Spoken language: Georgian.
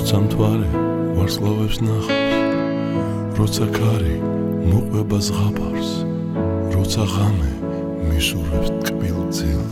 როცა მთვარე ვარსკვლავებს ნახავს, როცა ქარი მოყვება ზღაპარს, როცა ღამე მისურვებს ტკბილ ძილს.